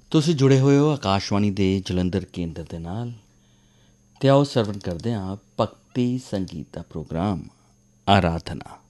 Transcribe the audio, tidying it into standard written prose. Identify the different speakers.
Speaker 1: ਤੁਸੀਂ ਜੁੜੇ ਹੋਏ ਹੋ ਆਕਾਸ਼ਵਾਣੀ ਦੇ ਜਲੰਧਰ ਕੇਂਦਰ ਦੇ ਨਾਲ ਅਤੇ ਆਓ ਸਰਵਣ ਕਰਦੇ ਹਾਂ ਭਗਤੀ ਸੰਗੀਤ ਦਾ ਪ੍ਰੋਗਰਾਮ ਆਰਾਧਨਾ।